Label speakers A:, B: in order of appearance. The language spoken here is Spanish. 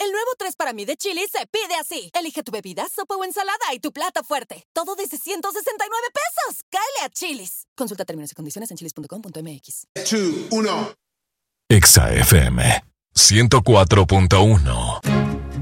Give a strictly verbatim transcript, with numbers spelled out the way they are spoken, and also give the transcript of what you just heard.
A: El nuevo tres para mí de Chili's se pide así. Elige tu bebida, sopa o ensalada y tu plato fuerte. Todo desde ciento sesenta y nueve pesos. ¡Cáele a Chili's! Consulta términos y condiciones en chilis punto com punto m x.
B: dos, uno.
C: Exa F M ciento cuatro punto uno.